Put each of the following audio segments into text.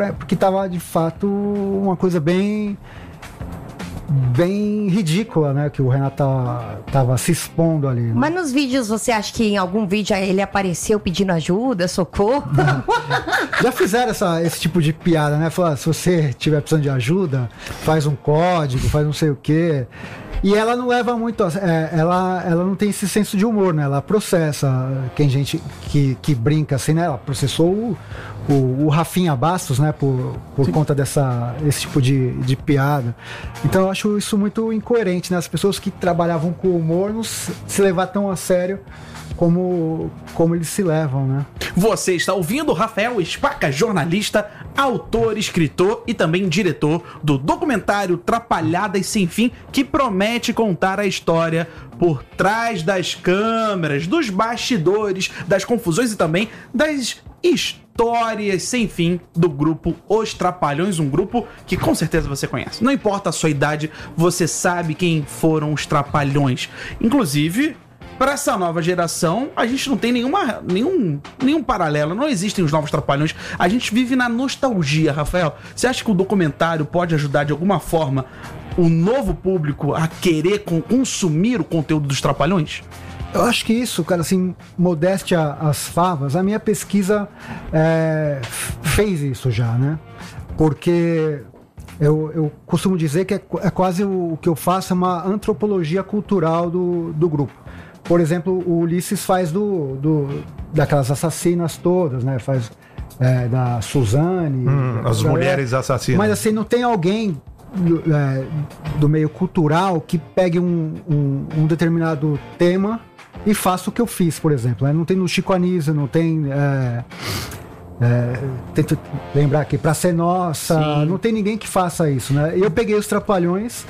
porque tava de fato uma coisa bem ridícula, né? Que o Renato tava se expondo ali, né? Mas nos vídeos, você acha que em algum vídeo ele apareceu pedindo ajuda, socorro? Já fizeram esse tipo de piada, né? Falar, se você estiver precisando de ajuda, faz um código, faz não sei o quê. E ela não leva muito... ela não tem esse senso de humor, né? Ela processa. Tem gente que brinca assim, né? Ela processou o Rafinha Bastos, né? Por conta desse tipo de piada. Então eu acho isso muito incoerente, né? As pessoas que trabalhavam com humor não se levar tão a sério como eles se levam, né? Você está ouvindo Rafael Spaca, jornalista, autor, escritor e também diretor do documentário Trapalhadas Sem Fim, que promete contar a história por trás das câmeras, dos bastidores, das confusões e também das histórias sem fim do grupo Os Trapalhões, um grupo que com certeza você conhece. Não importa a sua idade, você sabe quem foram os Trapalhões. Inclusive, para essa nova geração, a gente não tem nenhum paralelo, não existem os novos Trapalhões, a gente vive na nostalgia, Rafael. Você acha que o documentário pode ajudar de alguma forma o novo público a querer consumir o conteúdo dos Trapalhões? Eu acho que isso, cara, assim, modéstia às favas, a minha pesquisa fez isso já, né? Porque eu costumo dizer que é quase o que eu faço, é uma antropologia cultural do grupo. Por exemplo, o Ulisses faz daquelas assassinas todas, né? Faz da Suzane. As mulheres assassinas. Mas assim, não tem alguém do meio cultural que pegue um determinado tema e faça o que eu fiz, por exemplo. Não tem no Chico Anísio, não tem... tento lembrar aqui, Praça é Nossa. Sim. Não tem ninguém que faça isso, né? Eu peguei os Trapalhões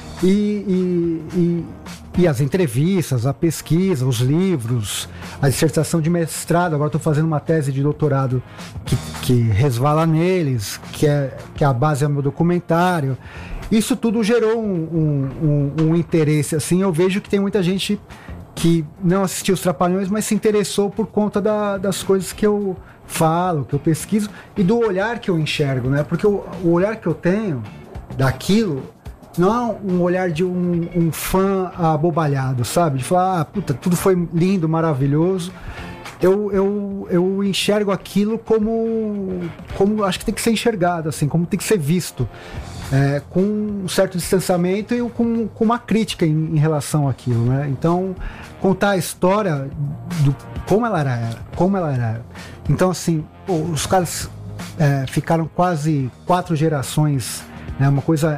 e as entrevistas, a pesquisa, os livros, a dissertação de mestrado. Agora estou fazendo uma tese de doutorado que resvala neles, que é a base do meu documentário. Isso tudo gerou um interesse. Assim, eu vejo que tem muita gente que não assistiu os Trapalhões, mas se interessou por conta das coisas que eu falo, que eu pesquiso e do olhar que eu enxergo, né? Porque o olhar que eu tenho daquilo não é um olhar de um fã abobalhado, sabe? De falar, puta, tudo foi lindo, maravilhoso. Eu enxergo aquilo como acho que tem que ser enxergado, assim, como tem que ser visto. Com um certo distanciamento e com uma crítica em relação àquilo, né? Então, contar a história como ela era. Então, assim, os caras ficaram quase 4 gerações, né? Uma coisa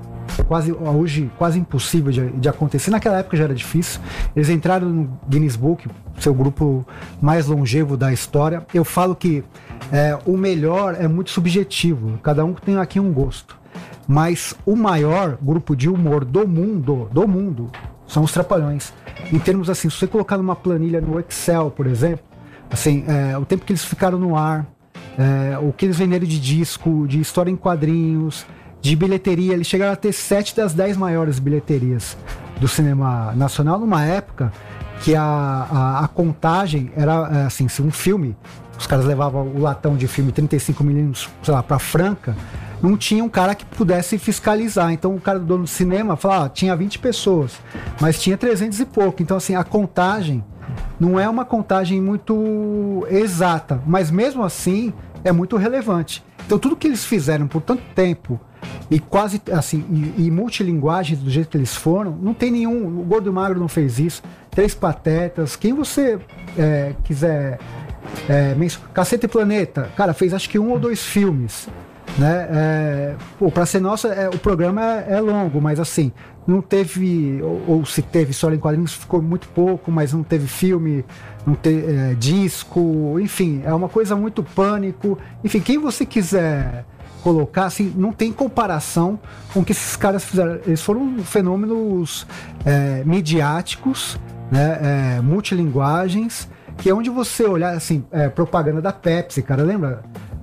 hoje quase impossível de acontecer. Naquela época já era difícil. Eles entraram no Guinness Book, seu grupo mais longevo da história. Eu falo que o melhor é muito subjetivo, cada um tem aqui um gosto. Mas o maior grupo de humor do mundo são os Trapalhões. Em termos assim, se você colocar numa planilha no Excel, por exemplo, assim, o tempo que eles ficaram no ar, o que eles venderam de disco, de história em quadrinhos, de bilheteria, eles chegaram a ter 7 das 10 maiores bilheterias do cinema nacional, numa época que a contagem era assim, se um filme, os caras levavam o latão de filme 35mm, sei lá, pra Franca, não tinha um cara que pudesse fiscalizar. Então o cara do dono do cinema falava, tinha 20 pessoas, mas tinha 300 e pouco. Então assim, a contagem não é uma contagem muito exata, mas mesmo assim é muito relevante. Então tudo que eles fizeram por tanto tempo e quase assim, e multilinguagem do jeito que eles foram, não tem nenhum. O Gordo e o Magro não fez isso. 3 Patetas, quem você quiser Caceta e Planeta, cara, fez acho que 1 ou 2 filmes, né? Pra ser nossa, o programa é longo, mas assim, não teve, ou se teve história em quadrinhos, ficou muito pouco, mas não teve filme, não teve disco, enfim, é uma coisa muito Pânico. Enfim, quem você quiser colocar, assim, não tem comparação com o que esses caras fizeram. Eles foram fenômenos midiáticos, né? Multilinguagens, que é onde você olhar, assim, propaganda da Pepsi, cara, lembra?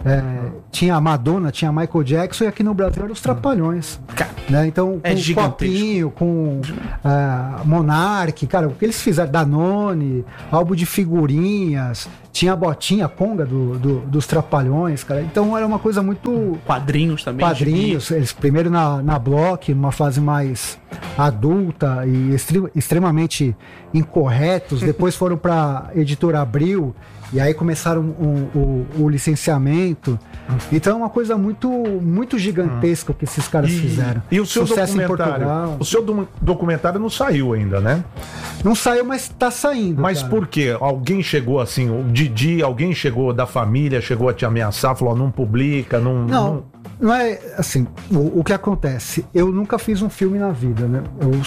tinha a Madonna, tinha Michael Jackson, e aqui no Brasil eram os Trapalhões. Né? Então, com o Copinho, com Monark, cara, o que eles fizeram, Danone, álbum de figurinhas, tinha a botinha, a conga dos Trapalhões, cara. Então era uma coisa muito... Quadrinhos também. Quadrinhos, eles primeiro na Block, numa fase mais adulta e extremamente incorretos, depois foram pra Editora Abril, e aí começaram o licenciamento. Então é uma coisa muito, muito gigantesca o que esses caras fizeram. E o seu Sucesso documentário? em Portugal. O seu documentário não saiu ainda, né? Não saiu, mas tá saindo. Mas cara. por quê? Alguém chegou assim, o Didi, alguém chegou da família, chegou a te ameaçar, falou, não publica, não... Não é assim, o que acontece, eu nunca fiz um filme na vida, né?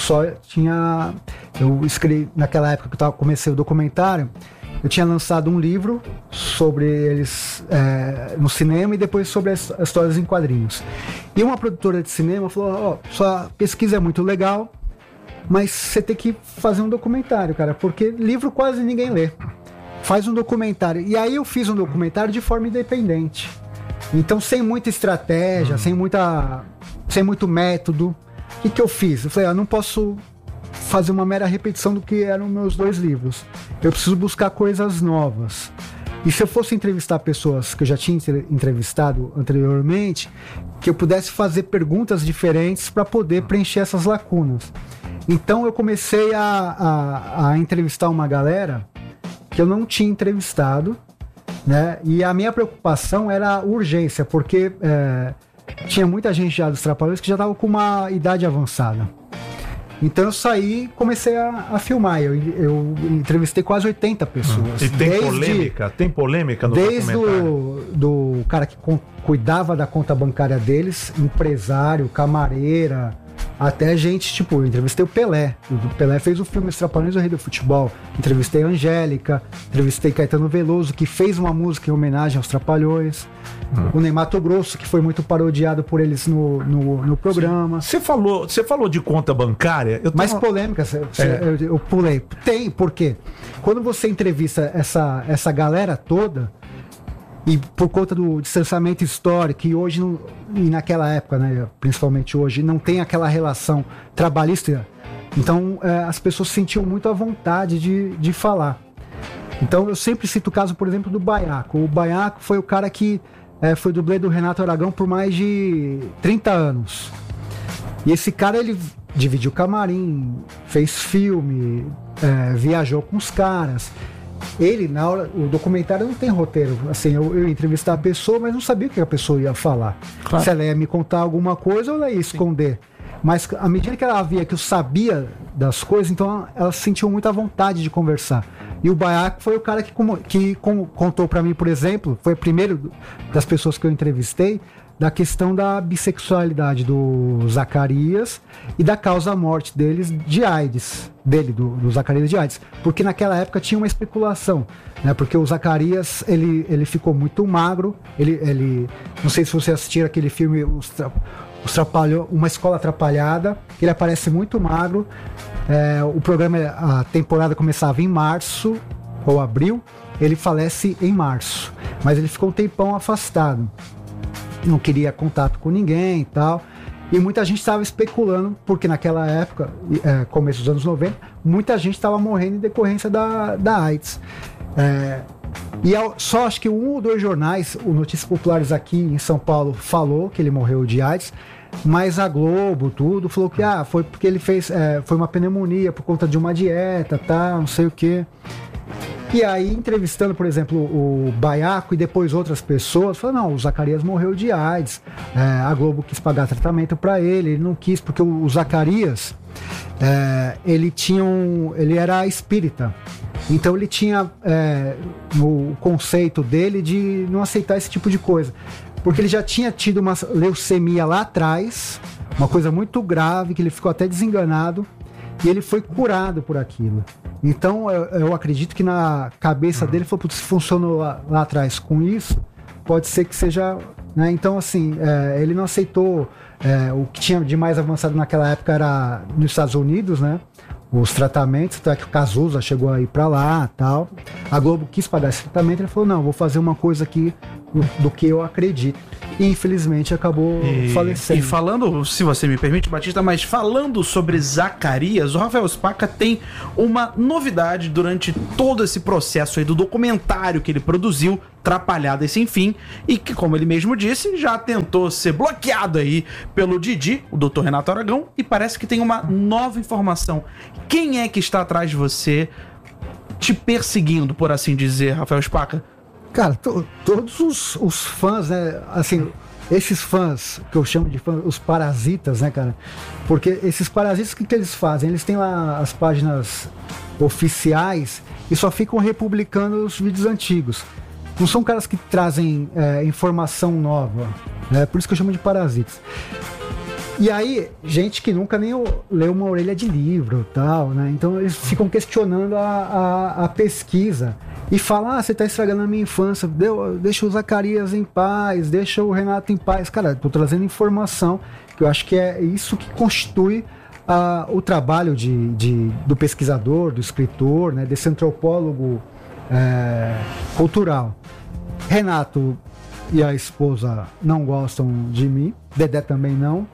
Eu escrevi, naquela época que eu comecei o documentário, eu tinha lançado um livro sobre eles no cinema e depois sobre as histórias em quadrinhos. E uma produtora de cinema falou, sua pesquisa é muito legal, mas você tem que fazer um documentário, cara, porque livro quase ninguém lê. Faz um documentário. E aí eu fiz um documentário de forma independente. Então, sem muita estratégia, sem muito método. O que eu fiz? Eu falei, não posso fazer uma mera repetição do que eram meus 2 livros. Eu preciso buscar coisas novas. E se eu fosse entrevistar pessoas que eu já tinha entrevistado anteriormente, que eu pudesse fazer perguntas diferentes para poder preencher essas lacunas. Então, eu comecei a entrevistar uma galera que eu não tinha entrevistado, né? E a minha preocupação era a urgência, porque tinha muita gente já dos Trapalhões que já estava com uma idade avançada. Então eu saí e comecei a filmar. Eu entrevistei quase 80 pessoas. E tem polêmica no documentário? Desde do cara que cuidava da conta bancária deles, empresário, camareira, até gente, tipo, eu entrevistei o Pelé. O Pelé fez o filme Os Trapalhões, o Rei do Futebol. Entrevistei a Angélica, entrevistei Caetano Veloso, que fez uma música em homenagem aos Trapalhões. O Ney Matogrosso, que foi muito parodiado por eles no programa. Você falou de conta bancária? Mais polêmica, eu pulei. Tem, por quê? Quando você entrevista essa galera toda, e por conta do distanciamento histórico, e hoje, e naquela época, né, principalmente hoje, não tem aquela relação trabalhista, então as pessoas sentiam muito a vontade de falar. Então eu sempre cito o caso, por exemplo, do Baiaco. O Baiaco foi o cara que foi dublê do Renato Aragão por mais de 30 anos. E esse cara, ele dividiu camarim, fez filme, viajou com os caras. Ele, na hora, o documentário não tem roteiro. Assim, eu ia entrevistar a pessoa, mas não sabia o que a pessoa ia falar. Claro. Se ela ia me contar alguma coisa ou ela ia esconder. Mas à medida que ela via que eu sabia das coisas, então ela sentiu muita vontade de conversar. E o Baiaco foi o cara que contou pra mim, por exemplo, foi o primeiro das pessoas que eu entrevistei, da questão da bissexualidade do Zacarias e da causa-morte deles de AIDS, do Zacarias de AIDS, porque naquela época tinha uma especulação, né? Porque o Zacarias, ele ficou muito magro, ele não sei se você assistiu aquele filme Uma Escola Atrapalhada, que ele aparece muito magro. O programa, a temporada começava em março ou abril, ele falece em março, mas ele ficou um tempão afastado. Não queria contato com ninguém e tal. E muita gente estava especulando, porque naquela época, começo dos anos 90, muita gente estava morrendo em decorrência da AIDS. E só acho que 1 ou 2 jornais, o Notícias Populares aqui em São Paulo, falou que ele morreu de AIDS, mas a Globo, tudo, falou que foi porque ele fez, foi uma pneumonia por conta de uma dieta, tá, não sei o quê. E aí, entrevistando, por exemplo, o Baiaco e depois outras pessoas, falou, não, o Zacarias morreu de AIDS, a Globo quis pagar tratamento para ele não quis, porque o Zacarias, ele era espírita, então ele tinha o conceito dele de não aceitar esse tipo de coisa, porque ele já tinha tido uma leucemia lá atrás, uma coisa muito grave, que ele ficou até desenganado, e ele foi curado por aquilo. Então eu acredito que na cabeça dele falou, se funcionou lá atrás com isso, pode ser que seja, né? Então assim, ele não aceitou. O que tinha de mais avançado naquela época era nos Estados Unidos, né? os tratamentos, até que o Cazuza chegou a ir pra lá, tal. A Globo quis pagar esse tratamento, ele falou, não, vou fazer uma coisa aqui do que eu acredito. E infelizmente acabou falecendo. E falando, se você me permite, Batista, mas falando sobre Zacarias, o Rafael Spaca tem uma novidade durante todo esse processo aí do documentário que ele produziu, Trapalhada e Sem Fim, e que, como ele mesmo disse, já tentou ser bloqueado aí pelo Didi, o Dr. Renato Aragão, e parece que tem uma nova informação. Quem é que está atrás de você, te perseguindo, por assim dizer, Rafael Spaca? Cara, todos os fãs, né, assim, esses fãs, que eu chamo de fãs, os parasitas, né, cara, porque esses parasitas, o que eles fazem? Eles têm lá as páginas oficiais e só ficam republicando os vídeos antigos. Não são caras que trazem informação nova, né, por isso que eu chamo de parasitas. E aí, gente que nunca nem leu uma orelha de livro e tal, né? Então eles ficam questionando a pesquisa e falam, você tá estragando a minha infância, deixa o Zacarias em paz, deixa o Renato em paz. Cara, tô trazendo informação, que eu acho que é isso que constitui o trabalho do pesquisador, do escritor, né? Desse antropólogo cultural. Renato e a esposa não gostam de mim, Dedé também não.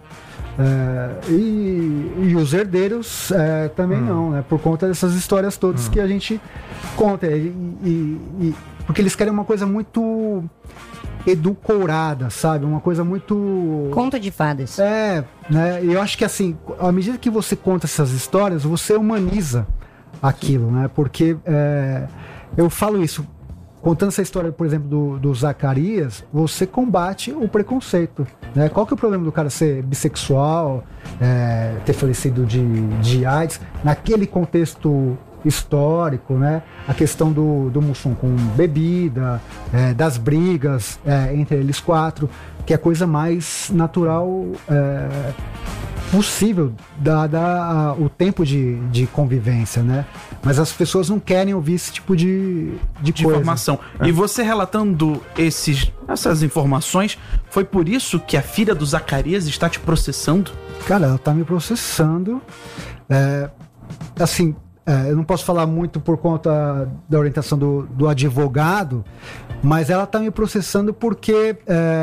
E os herdeiros também não, né? Por conta dessas histórias todas que a gente conta. Porque eles querem uma coisa muito edulcorada, sabe? Uma coisa muito... Conto de fadas. Né? E eu acho que assim, à medida que você conta essas histórias, você humaniza aquilo, né? Porque eu falo isso, contando essa história, por exemplo, do Zacarias, você combate o preconceito, né? Qual que é o problema do cara ser bissexual, ter falecido de AIDS, naquele contexto histórico, né? A questão do Mussum com bebida, das brigas entre eles quatro, que é a coisa mais natural possível, dado o tempo de convivência, né? Mas as pessoas não querem ouvir esse tipo de coisa. Informação. E você relatando essas informações, foi por isso que a filha do Zacarias está te processando? Cara, ela tá me processando. Assim, eu não posso falar muito por conta da orientação do advogado, mas ela tá me processando porque...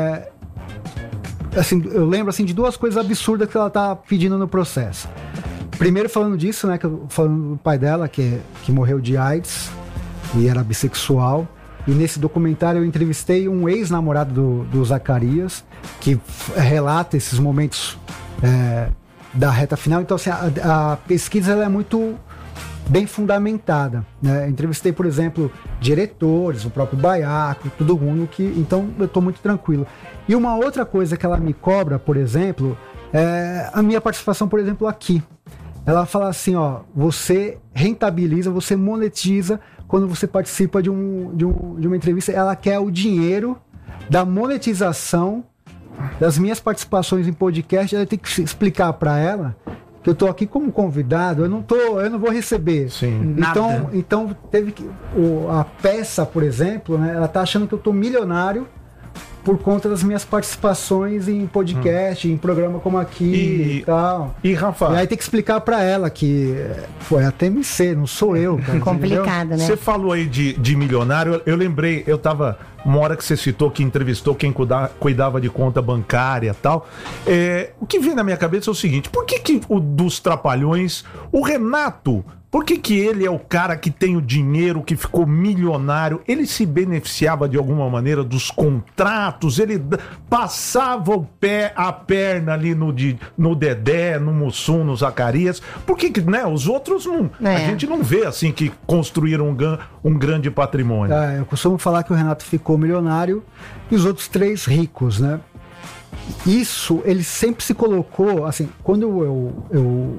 assim, eu lembro assim, de duas coisas absurdas que ela tá pedindo no processo. Primeiro, falando disso, né, falando do pai dela, que morreu de AIDS e era bissexual. E nesse documentário eu entrevistei um ex-namorado do Zacarias, que relata esses momentos da reta final. Então, assim, a pesquisa ela é muito bem fundamentada, né? Entrevistei, por exemplo, diretores, o próprio Baiaco, todo mundo então eu estou muito tranquilo. E uma outra coisa que ela me cobra, por exemplo, é a minha participação, por exemplo, aqui. Ela fala assim, ó, você rentabiliza, você monetiza quando você participa de uma entrevista. Ela quer o dinheiro da monetização das minhas participações em podcast. Ela tem que explicar para ela que eu tô aqui como convidado, eu não vou receber. Sim. Então teve que a peça, por exemplo, né, ela tá achando que eu tô milionário por conta das minhas participações em podcast, em programa como aqui e tal. E Rafa, e aí tem que explicar pra ela que foi a TMC, não sou eu, cara. Complicado, né? você falou aí de milionário, eu lembrei, eu tava, uma hora que você citou que entrevistou quem cuidava de conta bancária e tal, o que vem na minha cabeça é o seguinte, por que o dos Trapalhões, o Renato, por que ele é o cara que tem o dinheiro, que ficou milionário? Ele se beneficiava de alguma maneira dos contratos? Ele passava a perna ali no Dedé, no Mussum, no Zacarias? Por que, né? Os outros não... A gente não vê assim que construíram um grande patrimônio. Eu costumo falar que o Renato ficou milionário e os outros três ricos, né? Isso, ele sempre se colocou, assim, quando eu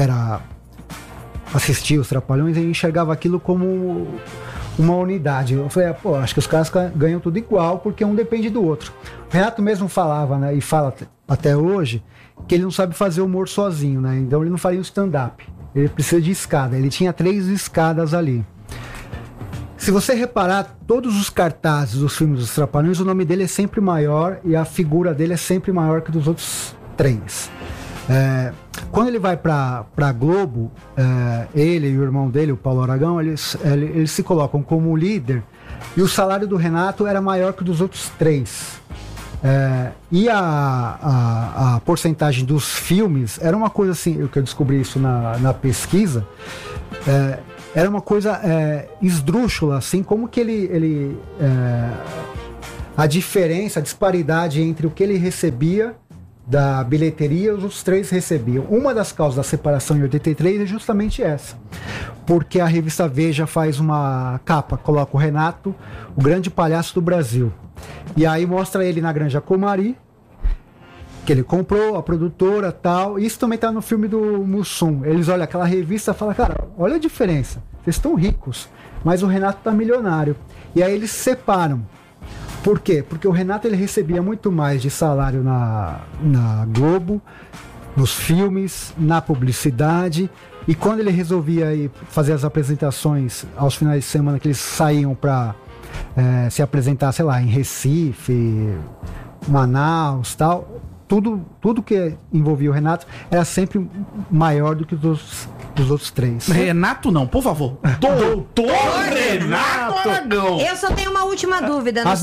assistia os Trapalhões, eu enxergava aquilo como uma unidade. Eu falei, acho que os caras ganham tudo igual, porque um depende do outro. O Renato mesmo falava, né, e fala até hoje, que ele não sabe fazer humor sozinho, né, então ele não faria um stand-up. Ele precisa de escada, ele tinha 3 escadas ali. Se você reparar, todos os cartazes dos filmes dos Trapalhões, o nome dele é sempre maior e a figura dele é sempre maior que dos outros 3. quando ele vai pra Globo, ele e o irmão dele, o Paulo Aragão, eles se colocam como líder, e o salário do Renato era maior que o dos outros 3. E a porcentagem dos filmes era uma coisa assim, que eu descobri isso na pesquisa, era uma coisa esdrúxula, assim, como que ele a diferença, a disparidade entre o que ele recebia da bilheteria e os outros 3 recebiam. Uma das causas da separação em 83 é justamente essa, porque a revista Veja faz uma capa, coloca o Renato, o grande palhaço do Brasil, e aí mostra ele na Granja Comari, que ele comprou, a produtora, tal. Isso também tá no filme do Mussum. Eles olham aquela revista e falam, cara, olha a diferença, vocês estão ricos, mas o Renato tá milionário. E aí eles se separam. Por quê? Porque o Renato ele recebia muito mais de salário na Globo, nos filmes, na publicidade, e quando ele resolvia ir fazer as apresentações aos finais de semana, que eles saíam para se apresentar, sei lá, em Recife, Manaus, tal, tudo que envolvia o Renato era sempre maior do que dos outros 3. Renato não, por favor. Doutor Renato Aragão. Eu só tenho uma última dúvida. As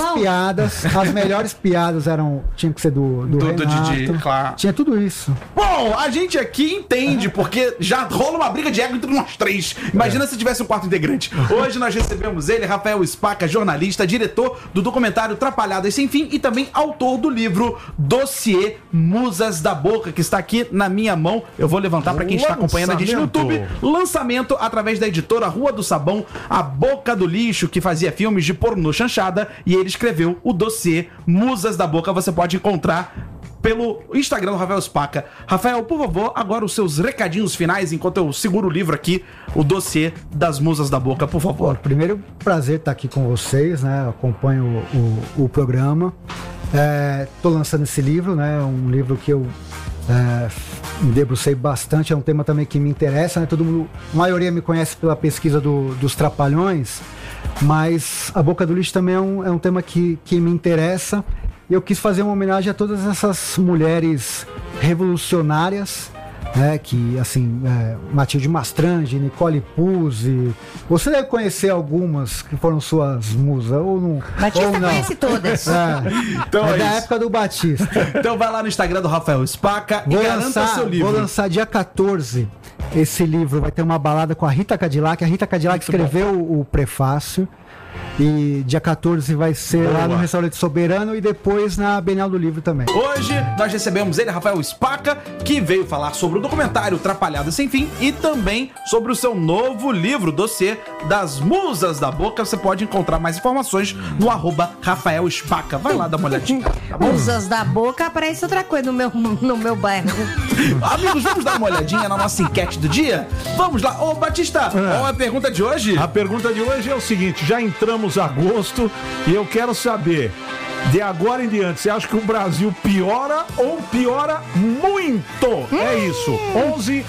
melhores piadas tinham que ser do Renato. Didi, claro. Tinha tudo isso. Bom, a gente aqui entende, porque já rola uma briga de ego entre nós 3. Imagina se tivesse um quarto integrante. Hoje nós recebemos ele, Rafael Spaca, jornalista, diretor do documentário Trapalhadas Sem Fim e também autor do livro Dossiê Musas da Boca, que está aqui na minha mão. Eu vou levantar para quem está acompanhando a gente no YouTube. Lançamento através da editora Rua do Sabão, A Boca do Lixo, que fazia filmes de pornô chanchada, e ele escreveu o Dossiê Musas da Boca. Você pode encontrar pelo Instagram do Rafael Spaca. Rafael, por favor, agora os seus recadinhos finais, enquanto eu seguro o livro aqui, o Dossiê das Musas da Boca, por favor. Bom, primeiro, prazer estar aqui com vocês, né? Eu acompanho o programa. Tô lançando esse livro, né? Um livro que eu me debrucei bastante, é um tema também que me interessa, né? Todo mundo, a maioria me conhece pela pesquisa dos Trapalhões, mas A Boca do Lixo também é um tema que me interessa. E eu quis fazer uma homenagem a todas essas mulheres revolucionárias, né, que, assim, Matilde Mastrange, Nicole Puzzi. Você deve conhecer algumas que foram suas musas, ou não? Batista ou não. conhece todas. Então da isso. época do Batista. Então vai lá no Instagram do Rafael Spaca e garanta seu livro. Vou lançar dia 14 esse livro. Vai ter uma balada com a Rita Cadillac. A Rita Cadillac escreveu o prefácio. E dia 14 vai ser lá no Restaurante Soberano e depois na Bienal do Livro também. Hoje nós recebemos ele, Rafael Spaca, que veio falar sobre o documentário Trapalhadas Sem Fim e também sobre o seu novo livro, Dossiê das Musas da Boca. Você pode encontrar mais informações no @Rafael Spaca. Vai lá dar uma olhadinha. Tá bom? Musas da Boca aparece outra coisa no meu bairro. Amigos, vamos dar uma olhadinha na nossa enquete do dia? Vamos lá. Ô, Batista, qual é a pergunta de hoje? A pergunta de hoje é o seguinte: já entramos a agosto e eu quero saber, de agora em diante, você acha que o Brasil piora ou piora muito? É isso. 11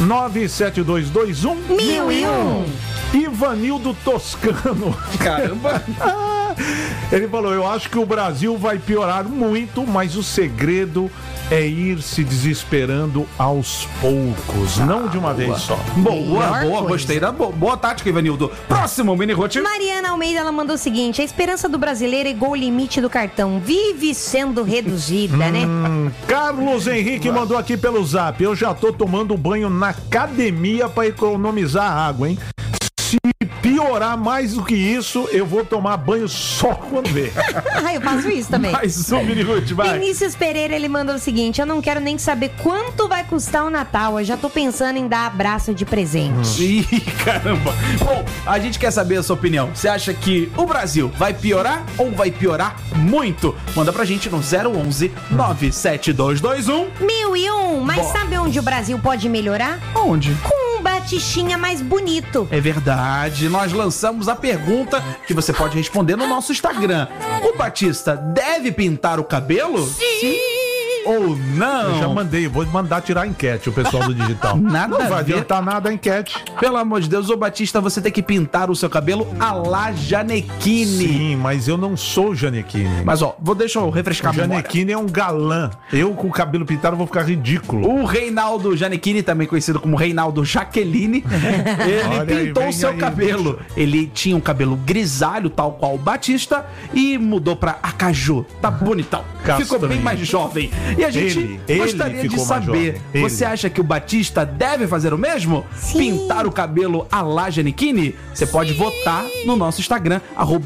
97221 1001. Ivanildo Toscano. Caramba. Ele falou: eu acho que o Brasil vai piorar muito, mas o segredo é ir se desesperando aos poucos, não de uma vez só. Boa, gostei da boa tática, Ivanildo. Próximo, Mini Hot. Mariana Almeida, ela mandou o seguinte: a esperança do brasileiro é igual o limite do cartão, vive sendo reduzida, né? Carlos Henrique mandou aqui pelo Zap: eu já tô tomando banho na academia pra economizar água, hein? Se piorar mais do que isso, eu vou tomar banho só quando ver. Eu faço isso também. Mais um Minihut, vai. Vinícius Pereira, ele mandou o seguinte: eu não quero nem saber quanto vai custar o Natal, eu já tô pensando em dar abraço de presente. Ih, caramba. Bom, a gente quer saber a sua opinião. Você acha que o Brasil vai piorar ou vai piorar muito? Manda pra gente no 011 97221 1001. Mas Boa. sabe onde o Brasil pode melhorar? Onde? Com um batistinha mais bonito. É verdade, nós lançamos a pergunta que você pode responder no nosso Instagram. O Batista deve pintar o cabelo? Sim! ou não? Eu já mandei, vou mandar tirar a enquete, o pessoal do digital. Nada não a vai ver. adiantar nada a enquete. Pelo amor de Deus, ô Batista, você tem que pintar o seu cabelo a la Janequine. Sim, mas eu não sou Janequine. Mas ó, deixa eu refrescar a memória. Janequine é um galã. Eu com o cabelo pintado vou ficar ridículo. O Reinaldo Janequine, também conhecido como Reinaldo Jaqueline, ele Olha aí, pintou vem o seu aí, cabelo. Ele tinha um cabelo grisalho, tal qual o Batista, e mudou pra acaju. Tá bonitão. Castanho. Ficou bem mais jovem. E a gente Ele gostaria de ficou mais saber, jovem. Ele. você acha que o Batista deve fazer o mesmo? Sim. Pintar o cabelo a la Janequine? Você pode votar no nosso Instagram,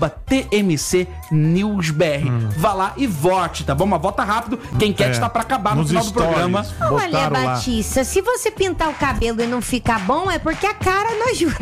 @TMCNewsBR. Vá lá e vote, tá bom? Mas vota rápido, quem quer está pra acabar no Nos final do programa. stories, Olha, botaram lá. Batista, se você pintar o cabelo e não ficar bom, é porque a cara não ajuda.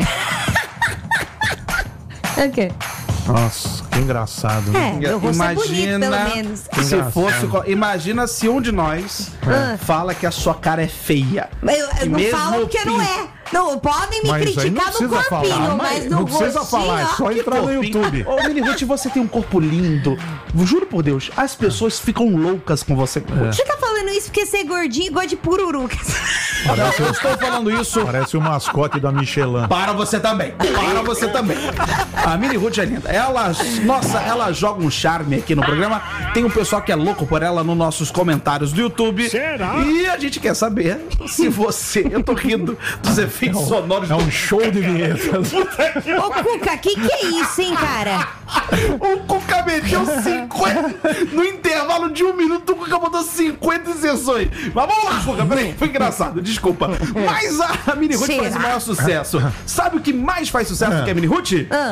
O quê? Nossa, que engraçado. É, meu rosto é bonito, Imagina pelo menos. se Engraçado. fosse. Imagina se um de nós fala que a sua cara é feia. Eu não mesmo falo que não é. Não, podem me Mas aí não criticar no precisa corpinho, falar, mas no não precisa rostinho, falar, é ó. só entrar no corpinho. YouTube. Ô, Mini Ruth, você tem um corpo lindo. Juro por Deus, as pessoas ficam loucas com você. Você tá falando isso porque você é gordinho e gosta de pururu. Não, eu estou falando isso Parece o mascote da Michelin. para você também. Para você também. A Mini Ruth é linda. Ela joga um charme aqui no programa. Tem um pessoal que é louco por ela nos nossos comentários do YouTube. Será? E a gente quer saber se você... Eu tô rindo dos efeitos sonoros É um show de vinhetas. Ô, Cuca, que é isso, hein, cara? O Cuca meteu 50. No intervalo de 1 minuto, o Cuca botou 50 inserções. Mas vamos lá, Cuca, peraí. Foi engraçado, desculpa. Mas a Mini Ruth Será? faz o maior sucesso. Sabe o que mais faz sucesso do que a Mini Ruth?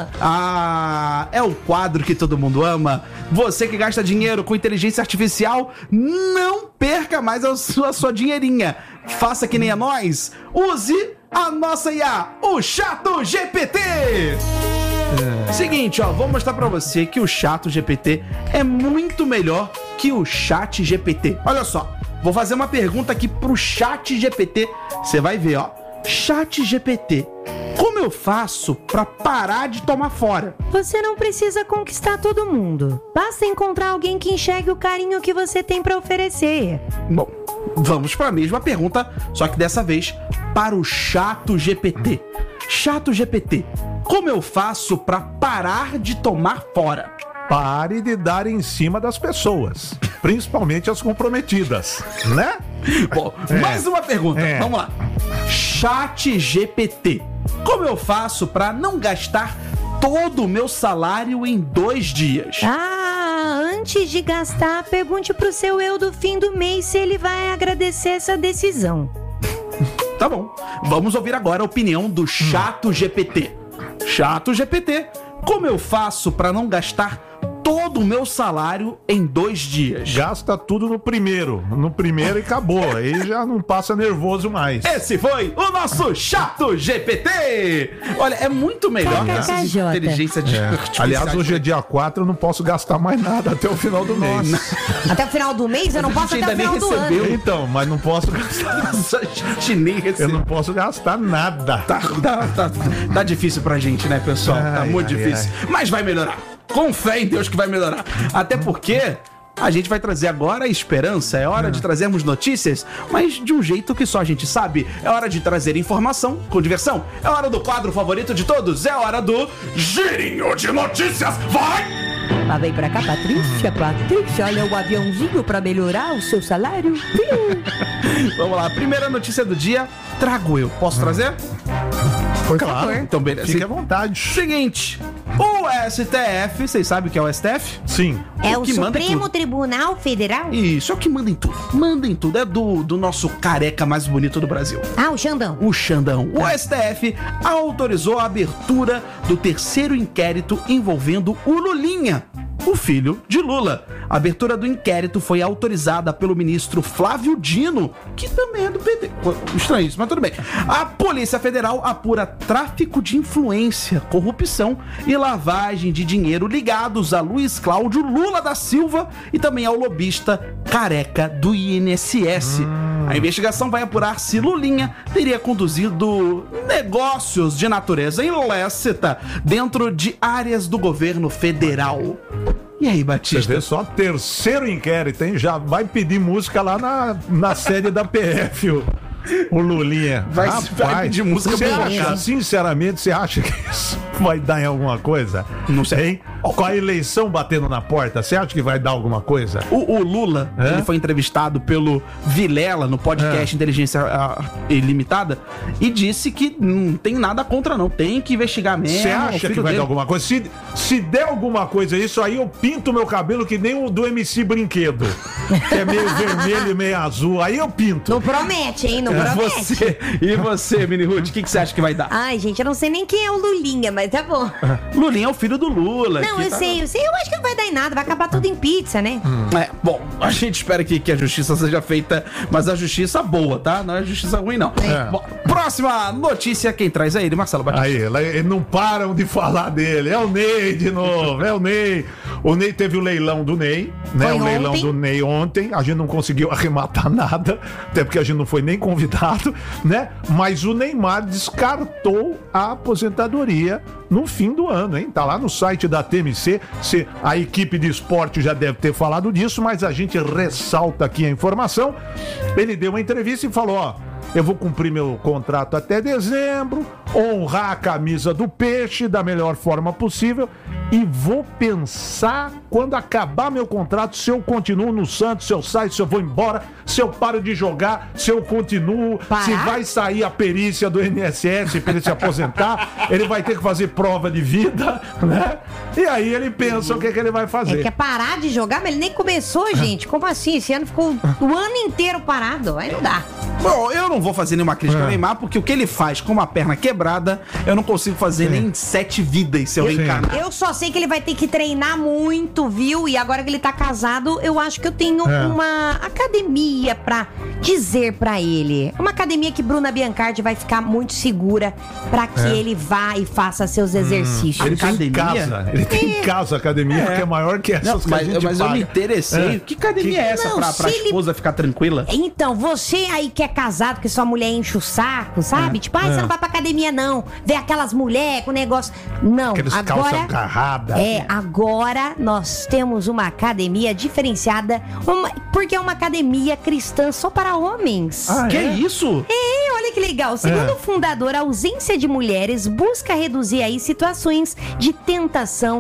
É o quadro que todo mundo ama. Você que gasta dinheiro com inteligência artificial, não perca mais a sua dinheirinha. Faça que nem a nós. Use a nossa IA, o Chato GPT. Seguinte, ó, vou mostrar pra você que o Chato GPT é muito melhor que o Chat GPT. Olha só, vou fazer uma pergunta aqui pro Chat GPT. Você vai ver, ó. Chat GPT, como eu faço pra parar de tomar fora? Você não precisa conquistar todo mundo. Basta encontrar alguém que enxergue o carinho que você tem pra oferecer. Bom, vamos para a mesma pergunta, só que dessa vez para o Chato GPT. Chato GPT, como eu faço para parar de tomar fora? Pare de dar em cima das pessoas, principalmente as comprometidas, né? Bom, mais uma pergunta, vamos lá. Chat GPT, como eu faço para não gastar todo o meu salário em 2 dias? Antes de gastar, pergunte pro seu eu do fim do mês se ele vai agradecer essa decisão. Tá bom, vamos ouvir agora a opinião do Chato GPT. Chato GPT, como eu faço para não gastar todo o meu salário em 2 dias? Gasta tudo no primeiro e acabou. Aí já não passa nervoso mais. Esse foi o nosso Chato GPT. Olha, é muito melhor que essas KKJ. inteligências artificiais. Aliás, hoje é dia 4, eu não posso gastar mais nada até o final do mês. Até o final do mês? Eu não posso gente até o ainda final nem do recebeu. ano. Então, mas não posso gastar. Nossa, a gente nem Eu recebeu. não posso gastar nada. Tá difícil pra gente, né, pessoal? Tá Ai, muito ai, difícil. Mas vai melhorar. Com fé em Deus que vai melhorar. Até porque a gente vai trazer agora a esperança. É hora de trazermos notícias, mas de um jeito que só a gente sabe. É hora de trazer informação com diversão. É hora do quadro favorito de todos. É hora do Girinho de Notícias. Vai! Mas vem pra cá, Patrícia. Patrícia, olha o aviãozinho pra melhorar o seu salário. Vamos lá. Primeira notícia do dia. Trago eu. Posso trazer? Claro. Então, beleza. Fique à vontade. Seguinte. O STF, vocês sabem o que é o STF? Sim. É o que manda em Supremo tudo. Tribunal Federal? Isso, é o que manda em tudo. Manda em tudo. É do nosso careca mais bonito do Brasil. Ah, o Xandão. O Xandão. O STF autorizou a abertura do 3º inquérito envolvendo o Lulinha, o filho de Lula. A abertura do inquérito foi autorizada pelo ministro Flávio Dino, que também é do PT. Estranho isso, mas tudo bem. A Polícia Federal apura tráfico de influência, corrupção e lavagem de dinheiro ligados a Luiz Cláudio Lula da Silva e também ao lobista careca do INSS. A investigação vai apurar se Lulinha teria conduzido negócios de natureza ilícita dentro de áreas do governo federal. E aí, Você Batista? vê só, terceiro inquérito, hein? Já vai pedir música lá na sede da PF, o Lulinha. Vai pedir música você pro acha, Lulinha. sinceramente, você acha que isso vai dar em alguma coisa? Não sei. Hein? Com a eleição batendo na porta, você acha que vai dar alguma coisa? O Lula, ele foi entrevistado pelo Vilela no podcast Inteligência Ilimitada e disse que não tem nada contra, não. Tem que investigar mesmo. Você o acha filho que vai dele. dar alguma coisa? Se der alguma coisa isso, aí eu pinto meu cabelo que nem o do MC Brinquedo, que é meio vermelho e meio azul. Aí eu pinto. Não promete, hein? Não promete. E você, Mini Ruth, o que você acha que vai dar? Ai, gente, eu não sei nem quem é o Lulinha, mas tá bom. Lulinha é o filho do Lula. Não, que eu tá- sei. Eu acho que não vai dar em nada. Vai acabar tudo em pizza, né? Bom, a gente espera que a justiça seja feita, mas a justiça boa, tá? Não é justiça ruim, não. Bom, próxima notícia, quem traz é ele, Marcelo Batista. Aí, eles não param de falar dele. É o Ney de novo, é o Ney. O Ney teve o leilão do Ney, né? Foi O leilão ontem. do Ney ontem. A gente não conseguiu arrematar nada, até porque a gente não foi nem convidado, né? Mas o Neymar descartou a aposentadoria no fim do ano, hein? Tá lá no site da TMC. A equipe de esporte já deve ter falado disso, mas a gente ressalta aqui a informação. Ele deu uma entrevista e falou, ó, eu vou cumprir meu contrato até dezembro, honrar a camisa do Peixe da melhor forma possível e vou pensar quando acabar meu contrato se eu continuo no Santos, se eu saio, se eu vou embora, se eu paro de jogar, se eu continuo, Parar? se vai sair a perícia do INSS para ele se aposentar, ele vai ter que fazer prova de vida, né? E aí ele pensa o que ele vai fazer. Quer parar de jogar, mas ele nem começou, gente. Como assim? Esse ano ficou o ano inteiro parado. Aí não dá. Bom, eu não vou fazer nenhuma crítica ao Neymar, porque o que ele faz com uma perna quebrada, eu não consigo fazer nem 7 vidas se eu reencarnar. Eu só sei que ele vai ter que treinar muito, viu? E agora que ele tá casado, eu acho que eu tenho uma academia pra dizer pra ele. Uma academia que Bruna Biancardi vai ficar muito segura pra que ele vá e faça seus exercícios. Ele tem em Academia? casa, ele tem em casa a academia que é maior que essas Não, que a gente mas eu paga. me interessei. Que academia é essa Não, pra se ele- esposa ficar tranquila? Então, você aí que é casado, que sua mulher enche o saco, sabe? Tipo, você não vai pra academia, não. Vê aquelas mulheres com negócio. Não, Aqueles calça agora. agarrada. Agora nós temos uma academia diferenciada, porque é uma academia cristã só para homens. Que isso? Olha que legal. Segundo o fundador, a ausência de mulheres busca reduzir aí situações de tentação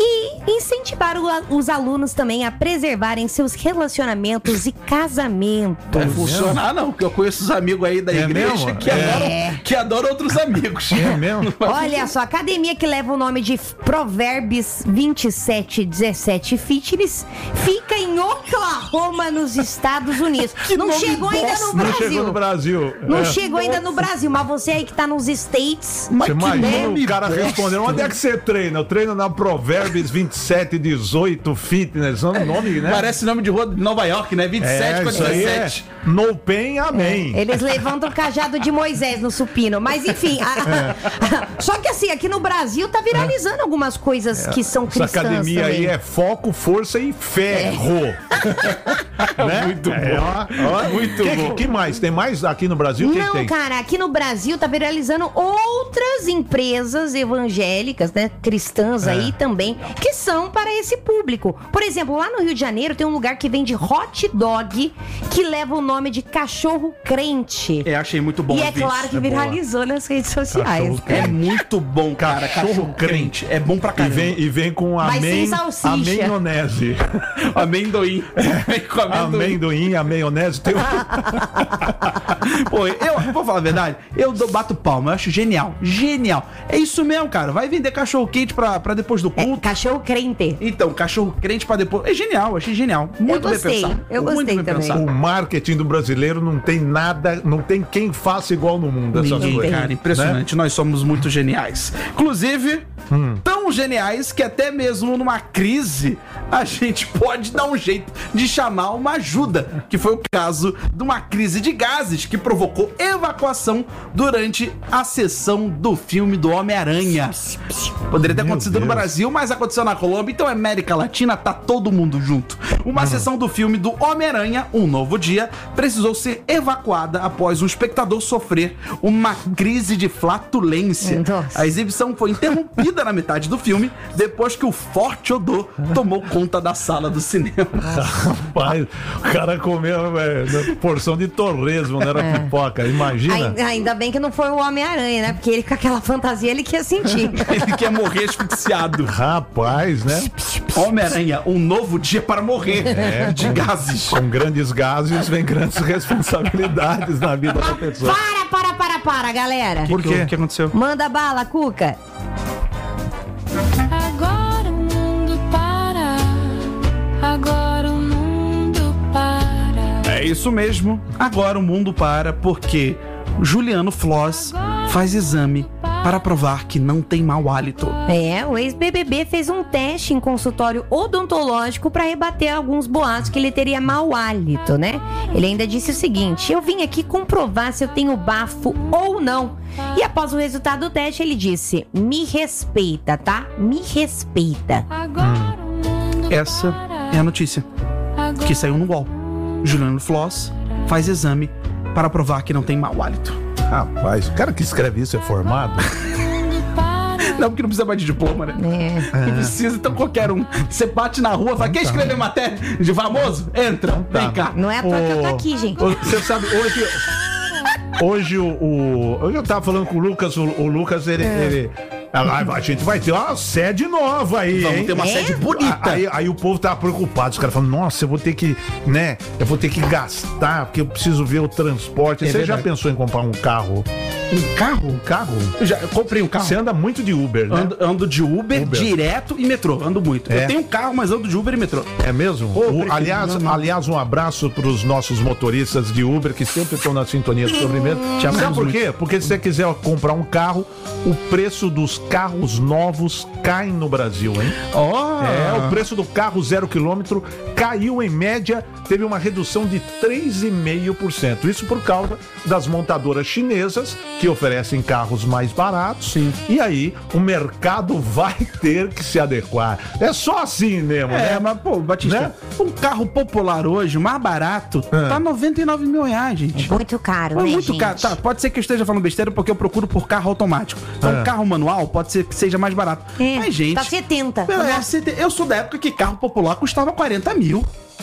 e incentivar os alunos também a preservarem seus relacionamentos e casamentos. Não vai funcionar, não, porque eu conheço os amigos aí da igreja mesmo? que adoram outros amigos. É mesmo? Olha só, a academia que leva o nome de Provérbios 27:17 Fitness fica em Oklahoma, nos Estados Unidos. Não nome chegou ainda bosta, no Não Brasil. chegou no Brasil. Não chegou ainda no Brasil, mas você aí que tá nos States. Você imagina nome o cara bosta. respondendo, onde é que você treina? Eu treino na Provérbios 27:18 Fitness. É um nome, né? Parece nome de rua de Nova York, né? 27 com isso aí 17. No pain, amém. Eles levantam o cajado de Moisés no supino. Mas enfim. Só que assim, aqui no Brasil tá viralizando algumas coisas que são Essa cristãs academia também. aí é foco, força e ferro. Né? Muito bom. Muito bom. Que mais? Tem mais aqui no Brasil? O que Não, tem? cara, aqui no Brasil tá viralizando outras empresas evangélicas, né, cristãs aí também, que são para esse público. Por exemplo, lá no Rio de Janeiro tem um lugar que vende hot dog que leva o nome de cachorro crente. Achei muito bom. E é o vídeo. claro que viralizou nas redes sociais. É muito bom, cara. Cachorro crente. É bom pra caramba. E vem com Mas sem salsicha. amenonese. Amendoim. Vem com Amendoim, a maionese. Tem Pô, eu vou falar a verdade, bato palma, eu acho genial. Genial. É isso mesmo, cara. Vai vender cachorro quente pra depois do culto. Cachorro crente. Então, cachorro crente pra depois. É genial, achei genial. Muito bem gostei, pensado. eu Muito gostei bem também. pensado. O marketing do brasileiro não tem nada, não tem quem faça igual no mundo essas Ninguém, coisas. cara, impressionante. Nós somos muito geniais. Inclusive, tão geniais que até mesmo numa crise a gente pode dar um jeito de chamar uma ajuda, que foi o caso de uma crise de gases que que provocou evacuação durante a sessão do filme do Homem-Aranha. Poderia ter acontecido no Brasil, mas aconteceu na Colômbia, então América Latina tá todo mundo junto. Uma sessão do filme do Homem-Aranha, Um Novo Dia, precisou ser evacuada após um espectador sofrer uma crise de flatulência. Nossa. A exibição foi interrompida na metade do filme, depois que o forte odor tomou conta da sala do cinema. Rapaz, o cara comeu porção de torresmo, não era pipoca, imagina. Ainda bem que não foi o Homem-Aranha, né? Porque ele com aquela fantasia ele quer sentir. Ele quer morrer asfixiado. Rapaz, né? Homem-Aranha, um novo dia para morrer de gases. Com grandes gases vem grandes responsabilidades na vida da pessoa. Para, galera. Por quê? O que aconteceu? Manda bala, Cuca. Agora o mundo para. Agora o mundo para. É isso mesmo. Agora o mundo para porque Juliano Floss faz exame para provar que não tem mau hálito. O ex-BBB fez um teste em consultório odontológico para rebater alguns boatos que ele teria mau hálito, né? Ele ainda disse o seguinte: eu vim aqui comprovar se eu tenho bafo ou não. E após o resultado do teste, ele disse: me respeita, tá? Me respeita. Agora o mundo Essa é a notícia que saiu no UOL. Juliano Floss faz exame para provar que não tem mau hálito. Rapaz, o cara que escreve isso é formado? Não, porque não precisa mais de diploma, né? Não precisa, então qualquer um. Você bate na rua, fala, quer escrever matéria de famoso? Entra, vem cá. Não é à toa que eu tô aqui, gente. Você sabe, hoje eu tava falando com o Lucas, o Lucas, ele a gente vai ter uma sede nova aí, Vamos hein? ter uma sede bonita. Aí o povo tava preocupado, os caras falando, nossa, eu vou ter que, né, gastar, porque eu preciso ver o transporte. Você já pensou em comprar um carro? Um carro? Um carro? Eu comprei um carro. Você anda muito de Uber, né? Ando de Uber, direto e metrô. Ando muito. É? Eu tenho um carro, mas ando de Uber e metrô. É mesmo? Aliás, um abraço para os nossos motoristas de Uber que sempre estão na sintonia do Sobremesa. Sabe por quê? Porque se você quiser comprar um carro, o preço dos carros novos cai no Brasil, hein? O preço do carro 0 km caiu em média, teve uma redução de 3,5%. Isso por causa das montadoras chinesas que oferecem carros mais baratos. Sim. E aí o mercado vai ter que se adequar. É só assim mesmo, né? Mas, pô, Batista, Né? um carro popular hoje, o mais barato, tá 99 mil reais, gente. Muito caro, É né, muito gente? caro. Tá, pode ser que eu esteja falando besteira porque eu procuro por carro automático. Então, carro manual pode ser que seja mais barato. Mas, gente. Tá 70. Eu sou da época que carro popular custava 40 mil.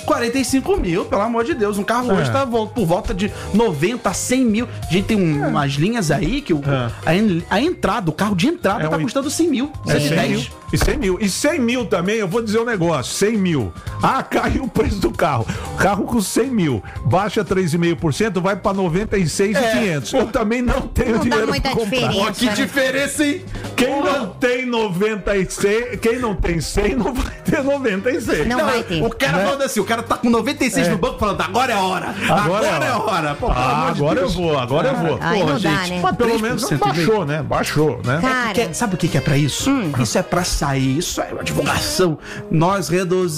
45 mil, pelo amor de Deus. Um carro hoje tá por volta de 90 a 100 mil. A gente tem umas linhas aí que a entrada, o carro de entrada tá custando 100 mil. 100 mil. E 100 mil. E 100 mil também, eu vou dizer um negócio. 100 mil. Caiu o preço do carro. Carro com 100 mil. Baixa 3,5%, vai pra 96,500. Eu também não tenho Não dá dinheiro muita pra comprar. diferença. Ó, que diferença, hein? Quem não tem 96, quem não tem 100 não vai ter 96. Não vai ter. O cara falando assim, o cara tá com 96 no banco falando, agora é a hora. Agora é a hora. Pô, pelo amor de Agora eu Deus. vou, agora eu vou. Aí não dá, né? Mas pelo menos 3% baixou, né? Baixou, né? Cara, Sabe o que é pra isso? Isso é pra sair, isso é uma divulgação. Nós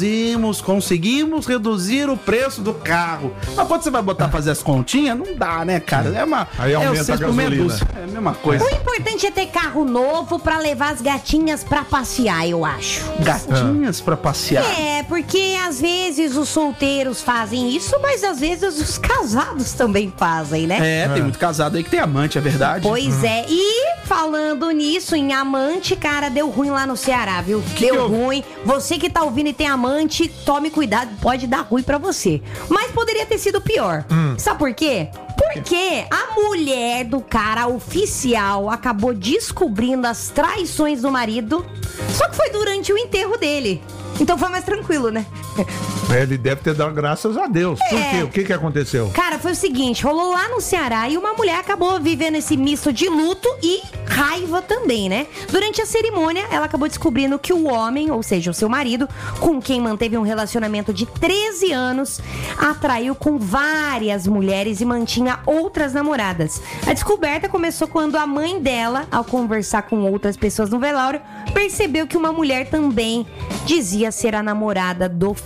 conseguimos reduzir o preço do carro. Mas quando você vai botar fazer as continhas, não dá, né, cara? Aí aumenta o seis a por meia gasolina. dúzia. É a mesma coisa. o importante é ter carro novo pra levar as gatinhas pra passear, eu acho. Gatinhas pra passear. Porque às vezes os solteiros fazem isso, mas às vezes os casados também fazem, né? Tem muito casado aí que tem amante, é verdade. Pois é, e falando nisso, em amante, cara, deu ruim lá no Ceará, viu? Deu ruim. Você que tá ouvindo e tem amante, tome cuidado, pode dar ruim pra você. Mas poderia ter sido pior. Sabe por quê? Porque a mulher do cara oficial acabou descobrindo as traições do marido, só que foi durante o enterro dele. Então foi mais tranquilo, né? Ele deve ter dado graças a Deus. Por quê? O que aconteceu? Cara, foi o seguinte, rolou lá no Ceará e uma mulher acabou vivendo esse misto de luto e raiva também, né? Durante a cerimônia, ela acabou descobrindo que o homem, ou seja, o seu marido, com quem manteve um relacionamento de 13 anos, atraiu com várias mulheres e mantinha outras namoradas. A descoberta começou quando a mãe dela, ao conversar com outras pessoas no velório, percebeu que uma mulher também dizia ser a namorada do falecido.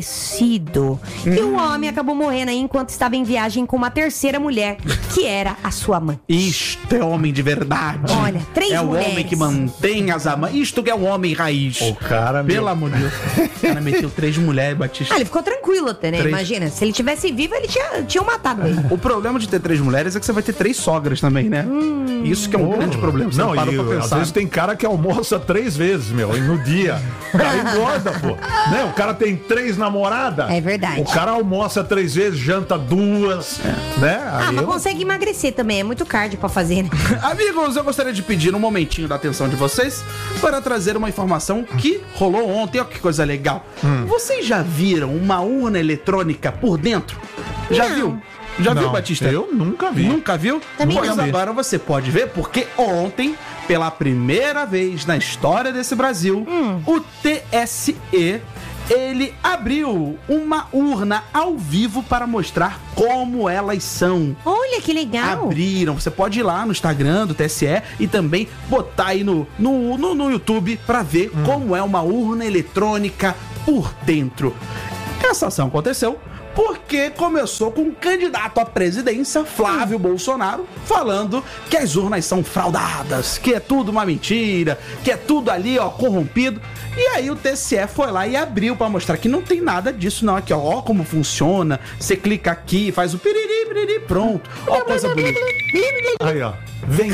falecido. E o homem acabou morrendo aí enquanto estava em viagem com uma terceira mulher, que era a sua mãe. Isto é homem de verdade. Olha, 3 É o mulheres. homem que mantém as amantes. Isto que é o homem raiz. O cara, meu. Pelo amor de Deus. O cara meteu 3 mulheres, Batista. Ah, ele ficou tranquilo até, né? 3. Imagina, se ele tivesse vivo, ele tinha matado ele. O problema de ter 3 mulheres é que você vai ter 3 sogras também, né? Isso que é um grande problema. Você não, parou pra às pensar. vezes tem cara que almoça 3 vezes, meu, no dia. O cara engorda, pô. Né? O cara tem 3 namoradas. É verdade. O cara almoça 3 vezes, janta 2, né? Ah, Aí mas eu- consegue emagrecer também, é muito cardio pra fazer, né? Amigos, eu gostaria de pedir um momentinho da atenção de vocês para trazer uma informação que rolou ontem. Olha que coisa legal. Vocês já viram uma urna eletrônica por dentro? Já Não. viu? Já viu, Não, Batista? eu nunca vi. Nunca viu? Também Pois não. agora você pode ver, porque ontem, pela primeira vez na história desse Brasil, o TSE, ele abriu uma urna ao vivo para mostrar como elas são. Olha que legal. Abriram, você pode ir lá no Instagram do TSE e também botar aí no YouTube pra ver como é uma urna eletrônica por dentro. Essa ação aconteceu porque começou com um candidato à presidência, Flávio Bolsonaro, falando que as urnas são fraudadas, que é tudo uma mentira, que é tudo ali, ó, corrompido. E aí o TSE foi lá e abriu pra mostrar que não tem nada disso não. Aqui, ó como funciona. Você clica aqui, faz o piriri, pronto. Ó, coisa bonita. Aí, ó. Vem.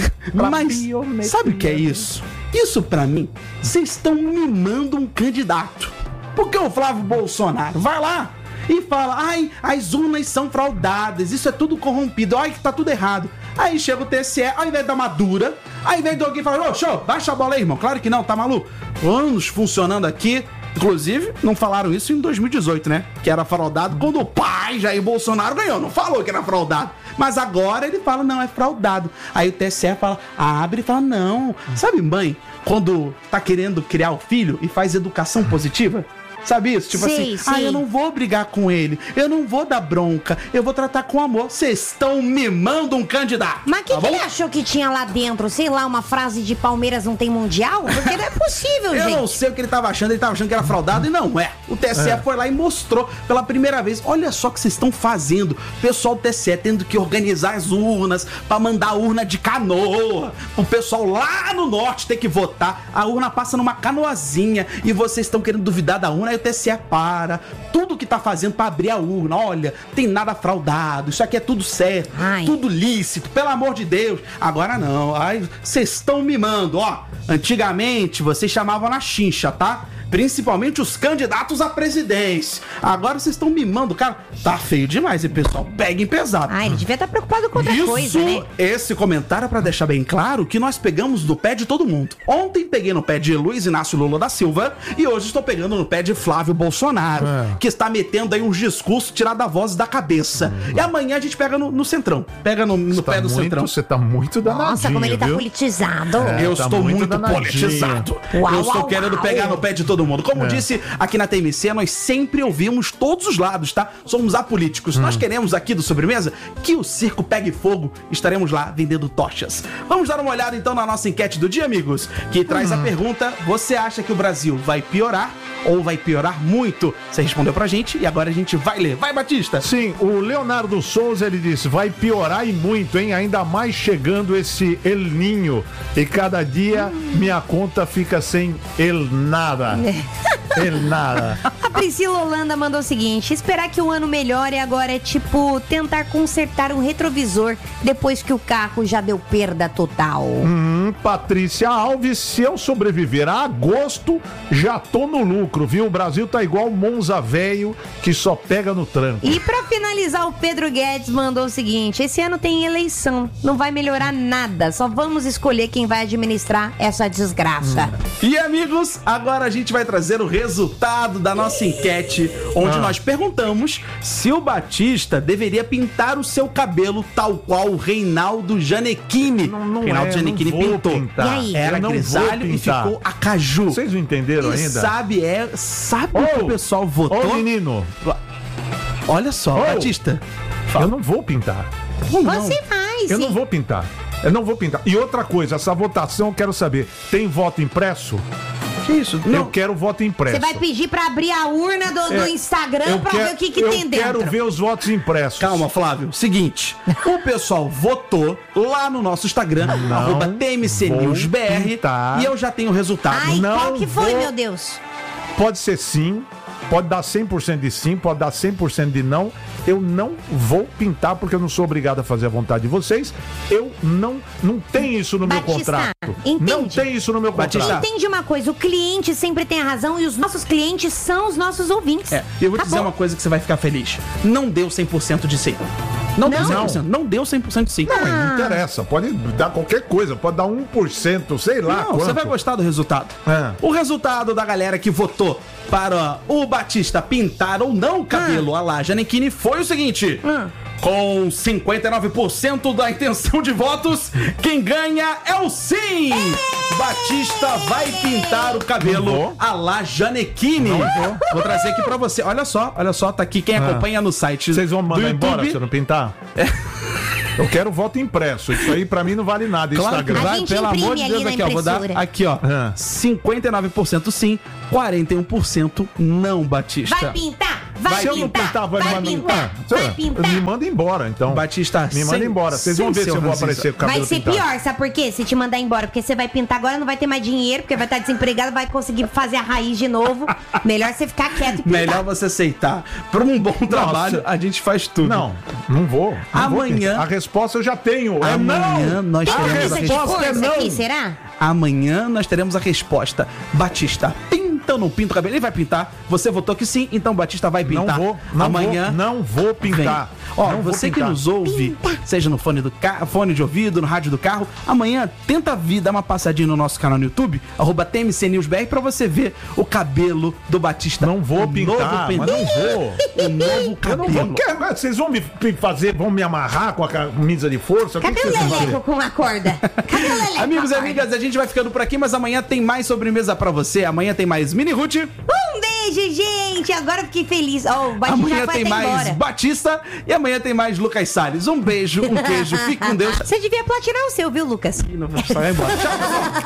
Mas sabe o que é isso? Isso pra mim, vocês estão mimando um candidato. Porque o Flávio Bolsonaro vai lá e fala: ai, as urnas são fraudadas, isso é tudo corrompido, ai que tá tudo errado. Aí chega o TSE, ao invés de dar uma dura, ao invés de alguém falar: ô, show, baixa a bola aí, irmão. Claro que não, tá maluco? Anos funcionando aqui. Inclusive, não falaram isso em 2018, né? Que era fraudado quando o pai Jair Bolsonaro ganhou. Não falou que era fraudado. Mas agora ele fala: não, é fraudado. Aí o TSE fala, abre e fala: não. Sabe, mãe, quando tá querendo criar o filho e faz educação positiva? Sabe isso? Tipo Sim, assim, sim. eu não vou brigar com ele, eu não vou dar bronca, eu vou tratar com amor. Vocês estão mimando um candidato. Mas o que, tá que bom? ele achou que tinha lá dentro? Sei lá, uma frase de Palmeiras não tem mundial? Porque não é possível, Eu gente. não sei o que ele tava achando que era fraudado e não é. O TSE foi lá e mostrou pela primeira vez. Olha só o que vocês estão fazendo. O pessoal do TSE tendo que organizar as urnas pra mandar a urna de canoa. O pessoal lá no norte ter que votar. A urna passa numa canoazinha e vocês estão querendo duvidar da urna. Aí o TSE para. Tudo que tá fazendo pra abrir a urna. Olha, tem nada fraudado. Isso aqui é tudo certo. Ai. Tudo lícito. Pelo amor de Deus. Agora não. Ai, vocês estão mimando. Ó, antigamente vocês chamavam na chincha, tá? Principalmente os candidatos à presidência. Agora vocês estão mimando, cara. Tá feio demais, hein, pessoal? Peguem pesado. Ah, ele devia estar preocupado com outra coisa, né? Esse comentário é pra deixar bem claro que nós pegamos no pé de todo mundo. Ontem peguei no pé de Luiz Inácio Lula da Silva e hoje estou pegando no pé de Flávio Bolsonaro, que está metendo aí uns discursos tirados da voz da cabeça. E amanhã a gente pega no centrão. Pega no pé do centrão. Você tá muito danadinho, Nossa, como ele tá viu? politizado. Eu tá estou muito muito danadinho. politizado. Uau, Eu estou uau, querendo uau. pegar no pé de todo mundo. Como disse aqui na TMC, nós sempre ouvimos todos os lados, tá? Somos apolíticos. Nós queremos aqui do Sobremesa que o circo pegue fogo. Estaremos lá vendendo tochas. Vamos dar uma olhada então na nossa enquete do dia, amigos, que traz a pergunta: você acha que o Brasil vai piorar ou vai piorar muito? Você respondeu pra gente e agora a gente vai ler. Vai, Batista! Sim, o Leonardo Souza, ele disse: vai piorar e muito, hein? Ainda mais chegando esse El Ninho. E cada dia minha conta fica sem El Nada. El Nada. A Priscila Holanda mandou o seguinte: esperar que o ano melhore agora é tipo tentar consertar um retrovisor depois que o carro já deu perda total. Patrícia Alves, se eu sobreviver a agosto, já tô no lucro, viu? O Brasil tá igual Monza velho, que só pega no tranco. E pra finalizar, o Pedro Guedes mandou o seguinte: esse ano tem eleição, não vai melhorar nada, só vamos escolher quem vai administrar essa desgraça. E amigos, agora a gente vai trazer o resultado da nossa enquete, onde nós perguntamos se o Batista deveria pintar o seu cabelo tal qual o Reinaldo Gianecchini. Reinaldo Gianecchini não vou pintou. pintar. E aí? Era Eu não vou grisalho e pintar. ficou a caju. Vocês não entenderam E ainda? sabe o que o pessoal votou? Ô, menino, Olha só, Ô. Batista. eu não vou pintar. Não. Você vai, Eu sim. não vou pintar. Eu não vou pintar. E outra coisa, essa votação eu quero saber, tem voto impresso? Que isso? Eu quero voto impresso. Você vai pedir pra abrir a urna do Instagram pra ver o que tem dentro. Eu quero ver os votos impressos. Calma, Flávio. Seguinte, o pessoal votou lá no nosso Instagram, @TMCNewsBR, pintar. e eu já tenho o resultado. Ai, Não qual que foi, vou- meu Deus? Pode ser sim, pode dar 100% de sim, pode dar 100% de não. Eu não vou pintar porque eu não sou obrigado a fazer a vontade de vocês. Eu não tenho isso no meu Batista, contrato. entende? Não tem isso no meu contrato. Batista, Entende uma coisa, o cliente sempre tem a razão e os nossos clientes são os nossos ouvintes. Eu vou te Tá dizer bom. uma coisa que você vai ficar feliz. Não deu 100% de sim. Não deu 100%. Não deu 100% de sim. Não interessa, pode dar qualquer coisa, pode dar 1%, sei lá. Não, você vai gostar do resultado. É. O resultado da galera que votou para o Batista pintar ou não o cabelo à la Gianecchini foi o seguinte. Com 59% da intenção de votos, quem ganha é o sim! Batista vai pintar o Não cabelo vou. à la Gianecchini. Vou trazer aqui pra você. Olha só, tá aqui quem acompanha no site. Vocês vão me do mandar embora YouTube. se eu não pintar? Eu quero voto impresso. Isso aí pra mim não vale nada. Claro que Instagram. A vai, gente pelo amor de imprime Deus, ali aqui, na ó. Vou dar impressora. aqui, ó. Ah. 59% sim, 41% não, Batista. Vai pintar, vai Se eu não pintar, pintar, vai pintar, vai pintar. Me manda embora, então. Batista, Me manda sem- embora. Vocês vão sem ver se seu eu vou racismo. aparecer com o cabelo Vai ser pintado. pior, sabe por quê? Se te mandar embora, porque você vai pintar agora, não vai ter mais dinheiro, porque vai estar desempregado, vai conseguir fazer a raiz de novo. Melhor você ficar quieto e pintar. Melhor você aceitar. Por um bom trabalho, a gente faz tudo. Não vou. Não vou Amanhã- pintar. A resposta eu já tenho. É Amanhã não. nós Tem teremos a camisa de resposta. força não. aqui, será? Amanhã nós teremos a resposta. Batista, pinta ou não pinta o cabelo? Ele vai pintar. Você votou que sim, então Batista vai pintar. Amanhã. Não vou pintar. Vem. Ó, Não vou você que pintar. nos ouve, seja no fone fone de ouvido, no rádio do carro, amanhã tenta vir dar uma passadinha no nosso canal no YouTube, @TMCNewsBR, pra você ver o cabelo do Batista. Não vou O pintar, novo mas não vou. O novo Eu não cabelo. vou. Vocês vão me fazer, vão me amarrar com a camisa de força? Cadê o vocês vão Leleco fazer? com a corda? Cadê o Leleco? Amigos com e a corda? amigas, a gente vai ficando por aqui, mas amanhã tem mais sobremesa pra você. Amanhã tem mais Mini Ruth. Um beijo, gente. Agora eu fiquei feliz. Ó, o Batista Amanhã já foi tem até mais embora. Batista e amanhã tem mais Lucas Salles. Um beijo, um queijo, fique com Deus. Você devia platinar o seu, viu, Lucas? E não vai embora. Tchau, pessoal.